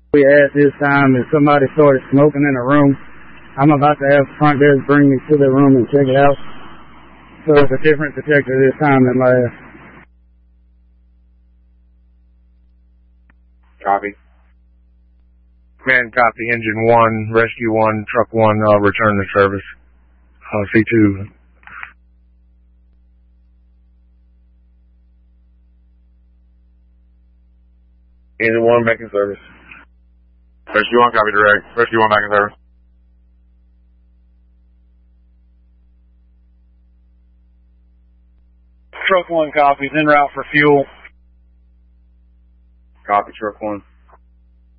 We at this time, and somebody started smoking in the room. I'm about to have front desk bring me to the room and check it out. So it's a different detector this time than last. Copy. Man, copy. Engine 1, Rescue 1, Truck 1, return to service. C2. Engine 1 back in service. Rescue 1, copy direct. Rescue 1 back in service. Truck 1 copies, en route for fuel. Copy, Truck 1.